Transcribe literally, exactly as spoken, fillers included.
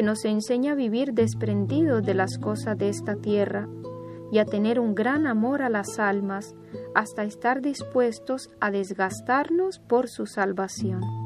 nos enseña a vivir desprendidos de las cosas de esta tierra y a tener un gran amor a las almas, hasta estar dispuestos a desgastarnos por su salvación.